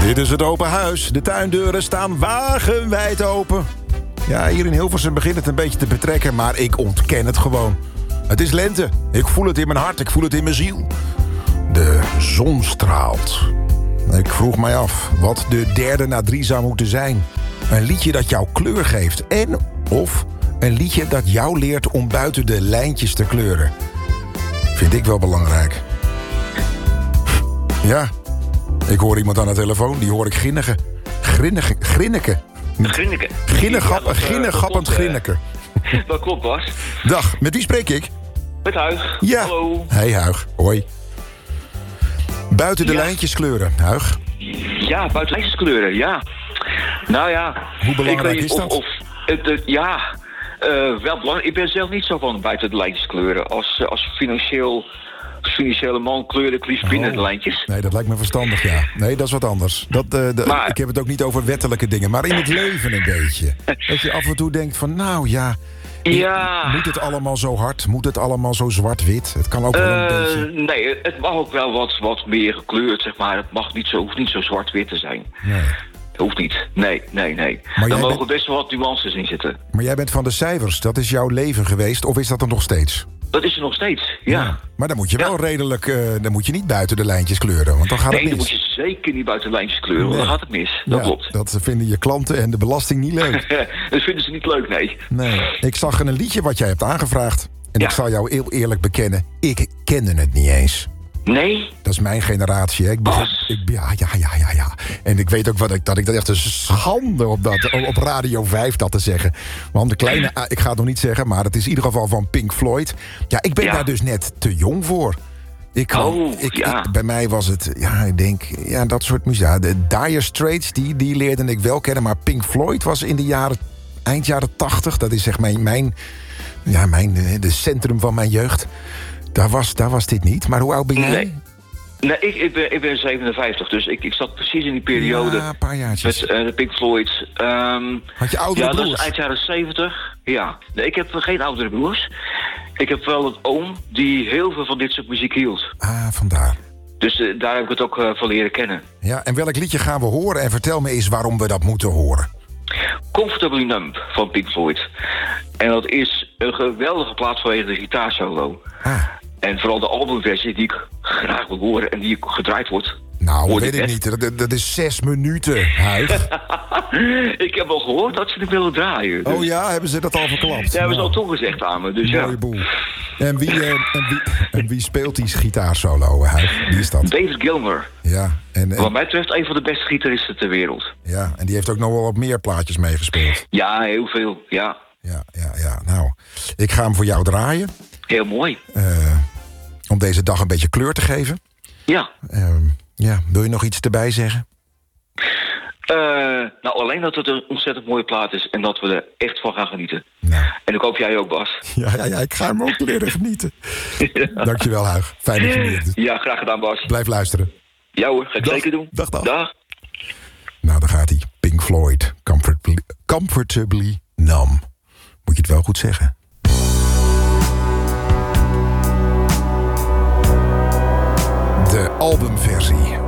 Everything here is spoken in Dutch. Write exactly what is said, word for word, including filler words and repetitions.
Dit is het open huis. De tuindeuren staan wagenwijd open. Ja, hier in Hilversum begint het een beetje te betrekken, maar ik ontken het gewoon. Het is lente. Ik voel het in mijn hart, ik voel het in mijn ziel. De zon straalt. Ik vroeg mij af wat de derde na drie zou moeten zijn. Een liedje dat jou kleur geeft. En of een liedje dat jou leert om buiten de lijntjes te kleuren. Vind ik wel belangrijk. Ja, ik hoor iemand aan de telefoon, die hoor ik grinniken. Grinniken, grinniken. Grinniken. Ginnegap, Ja, ginnegappend uh, grinniken. Dat klopt, Bas. Dag, met wie spreek ik? Met Huig. Ja. Hallo. Hey Huig, hoi. Buiten de Ja. lijntjes kleuren, Huig. Ja, buitenlijstjeskleuren, ja. Nou ja. Hoe belangrijk ik weet is niet dat? Of, of, het, het, ja, uh, wel belangrijk. Ik ben zelf niet zo van buiten de lijntjes kleuren. Als, uh, als financieel... Als financiële man kleur ik liefst binnen Oh. de lijntjes. Nee, dat lijkt me verstandig, ja. Nee, dat is wat anders. Dat, uh, de, Maar- ik heb het ook niet over wettelijke dingen, maar in het leven een beetje. Dat je af en toe denkt van, nou ja... Ja. Moet het allemaal zo hard? Moet het allemaal zo zwart-wit? Het kan ook wel een Uh, beetje... nee, het mag ook wel wat, wat meer gekleurd, zeg maar. Het mag niet zo, hoeft niet zo zwart-wit te zijn. Nee. Dat hoeft niet. Nee, nee, nee. Maar Daar jij mogen bent- best wel wat nuances in zitten. Maar jij bent van de cijfers. Dat is jouw leven geweest, of is dat er nog steeds? Dat is er nog steeds, ja. Maar dan moet je Ja. wel redelijk... Uh, dan moet je niet buiten de lijntjes kleuren, want dan gaat Nee, het dan mis. moet je zeker niet buiten de lijntjes kleuren, want Nee. dan gaat het mis. Dat Ja, klopt. dat vinden je klanten en de belasting niet leuk. Dat vinden ze niet leuk, nee. Nee. Ik zag een liedje wat jij hebt aangevraagd. En Ja. ik zal jou heel eerlijk bekennen, ik kende het niet eens. Nee? Dat is mijn generatie, hè? Ik begin, Bas. ik, ja, ja, ja, ja, ja. En ik weet ook wat ik, dat ik dat echt een schande op, dat, op Radio vijf dat te zeggen. Want de kleine, ah, ik ga het nog niet zeggen, maar het is in ieder geval van Pink Floyd. Ja, ik ben Ja. daar dus net te jong voor. Ik kan, Oh, ik, ja. ik- bij mij was het, ja, ik denk, ja, dat soort muziek. Ja, de Dire Straits, die, die leerde ik wel kennen. Maar Pink Floyd was in de jaren, eind jaren tachtig. Dat is zeg maar mijn, ja, mijn, eh, de centrum van mijn jeugd. Daar was, daar was dit niet. Maar hoe oud ben jij? Nee. Nee, ik, ik, ben, ik ben zevenenvijftig, dus ik, ik zat precies in die periode Ja, een paar jaartjes. met uh, de Pink Floyd. Ehm, Had je oudere ja, dat broers? is eind jaren zeventig. Ja. Nee, ik heb geen oudere broers. Ik heb wel een oom die heel veel van dit soort muziek hield. Ah, vandaar. Dus uh, daar heb ik het ook uh, van leren kennen. Ja, en welk liedje gaan we horen? En vertel me eens waarom we dat moeten horen. Comfortably Numb van Pink Floyd. En dat is een geweldige plaat vanwege de gitaarsolo. Ah, En vooral de albumversie die ik graag wil horen en die gedraaid wordt. nou, Hoorde weet ik net. niet. Dat, dat is zes minuten, Huig. Ik heb al gehoord dat ze het willen draaien. Dus Oh ja, hebben ze dat al verklapt? ja, hebben ze al Nou, toegezegd aan me. Dus ja. mooie boel. En wie, eh, en, wie, en wie speelt die gitaarsolo, Huig? Wie is dat? David Gilmour. Ja, en, en, Wat mij betreft een van de beste gitaristen ter wereld. ja, en die heeft ook nog wel wat meer plaatjes meegespeeld. Ja, heel veel. Ja, Ja, ja, ja. Nou, ik ga hem voor jou draaien. heel mooi. eh, om deze dag een beetje kleur te geven. Ja. Eh, ja, wil je nog iets erbij zeggen? Uh, nou, alleen dat het een ontzettend mooie plaat is en dat we er echt van gaan genieten. Nou. En ik hoop jij ook, Bas. Ja, ja, ja, ik ga hem ook leren genieten. Dankjewel, Huig. Fijn dat je me hebt. Ja, graag gedaan, Bas. Blijf luisteren. Ja hoor, ga ik Dag. zeker doen. Dag, dag. Dag. Nou, daar gaat hij. Pink Floyd. Comfortably, comfortably Numb. Moet je het wel goed zeggen. De albumversie.